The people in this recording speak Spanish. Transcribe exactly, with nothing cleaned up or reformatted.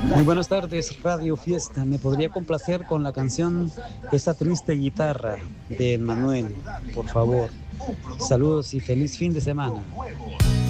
Muy buenas tardes, Radio Fiesta. ¿Me podría complacer con la canción Esta triste guitarra de Manuel, por favor? Saludos y feliz fin de semana.